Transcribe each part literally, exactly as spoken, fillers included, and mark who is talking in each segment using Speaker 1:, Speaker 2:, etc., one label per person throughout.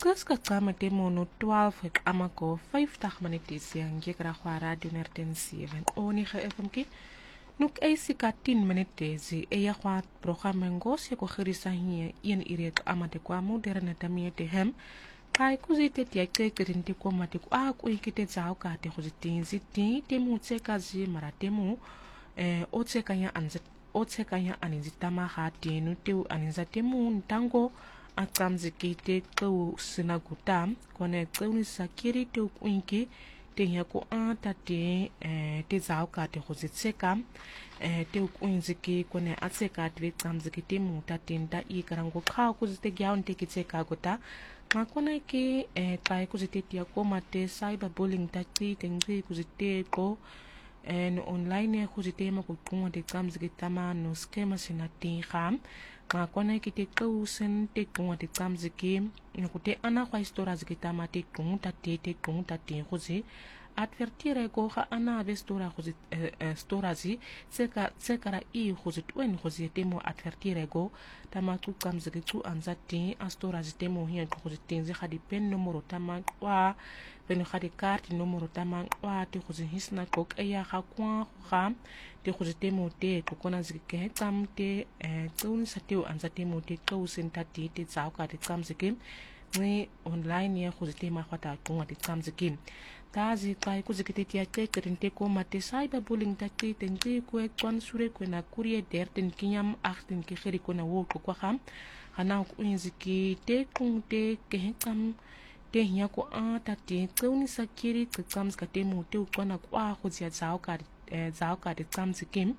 Speaker 1: Kuskakama temo no twaalf ek amako vyftig minutes yang gekra kwa radio nerten seven oni ge F M ki nuk eisika tien minutes e ya kwa programma ngos ya ko gerisa hier een iret amate kwa moderne tamie te hem kai kuzite tia kekerinte kwa mate kwa ko ikite tsao ka te kuzitinzi ti temu tsekazi mara temu eh otsekanya anzet otsekanya aninzitama ha tenu teu aninzatemu ntango akamzikite ku sinaguta kone kuni sakiri te kuinki te ya ko anta te eh te zauka te hozitseka eh te kuinziki kone atseka te kamzikite muta tenda ikarango kha kuzite gyaunte kitseka gota makona ki eh kai kuzite tia ko mate cyberbullying tati tengri kuzite ko en online kuzite ma ko kunwa te kamzikita ma no skema sinati kham ma kona ki te kausen te kunwa te kamziki no kute ana kwa histora zikita ma te kunta te te kunta te khuzi advertire ko kha ana vestora khuzi stora zi seka sekara i khuzi twen khuzi te mo advertire go tama ku kamziki tu anzati astora zi te mo hiya khuzi tenzi khadi pen numero tama kwa pen khadi carte numero tama kwa te khuzi hisna ko ya kha kwa kha te khuzi te mo te ko kona zike tam te tun sa te anzati mo te kausen tati te tsao ka te kamziki ni online ya khuzi te ma khata ko te kamziki tazi kai kuzikite tia kekerinte ko mate cyberbullying tati tenzi ko ekwan sure ko na kurie derten kinyam achtin ki khiri ko na wo ko kwa kham khana ko inziki te kunte ke kam te hiya ko ata te kuni sakiri ke kams ka te mo te ko na kwa khuzia zao ka zao ka te kamzikim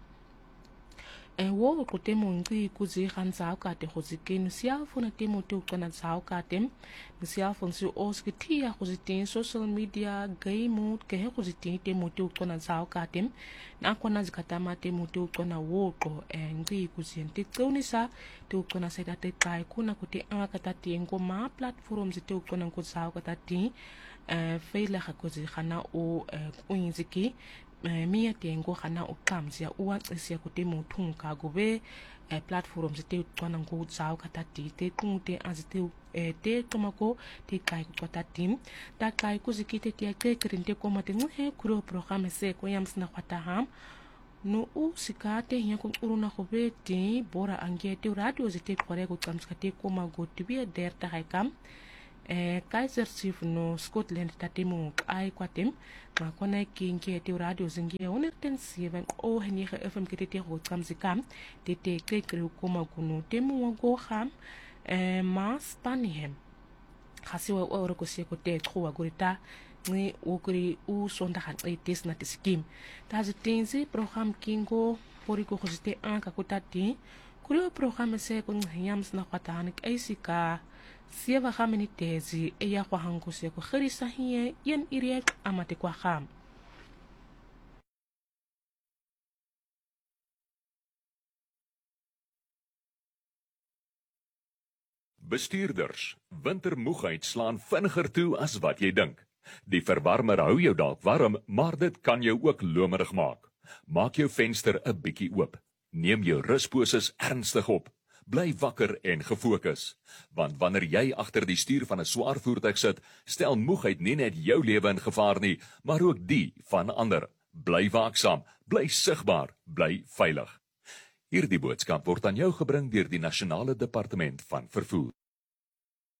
Speaker 1: e wo ko te mo ngi kuzi khan zao ka te khuzikin sia fona te mo te ko na zao ka tem sia fon si oskitia khuzitin social media game mode ke khuzitin te mo te ko na zao ka tem na ko na zikata ma te mo te ko na wo ko e ngi kuzi te kuni sa te ko na sa te kai kuna ko te anga ka te ngo ma platforms te ko na ko zao ka te e feila ka kuzi khana o kuinziki mia tengo khana o kamzia uwa tsia ko te mo thunka go be platforms te kwana ngo tsao kata ti te kunte azite te tomako te kai ko tatim ta kai ko zikite te ke krinte ko mate he kuro programme se ko yamsna khata ham no u sikate hiya ko uruna ko be te bora ange te radio zite kore ko kamska te ko ma go tibia der ta hay kam eh Kaiser Chief no Scotland tatemo ai kwatem ma kona kinke te radio zingia onerten seven o heni F M kete ho kamzikam te te kekre ko ma kuno temo go kham eh ma Spaniham khasiwa o ko se ko te khowa gorita ni okuri u sonda han e tes na tiskim ta zitenzi program kingo poriko khosite anka kutati kurio program se ko yams na kwatanik aisika sieva khameni tezi e ya kwa hangu se ko gerisa hier yen iriek amate kwa kham
Speaker 2: Bestuurders, wintermoegheid slaan vinniger toe as wat jy dink. Die verwarmer hou jou dalk warm, maar dit kan jou ook lomerig maak. Maak jou venster 'n bietjie oop. Neem jou rusposes ernstig op. Bly wakker en gefokus, want wanneer jy agter die stuur van 'n swaar voertuig sit, stel moegheid nie net jou lewe in gevaar nie, maar ook die van ander. Bly waaksaam, bly sigbaar, bly veilig. Hierdie boodskap word aan jou gebring deur die Nasionale Departement van Vervoer.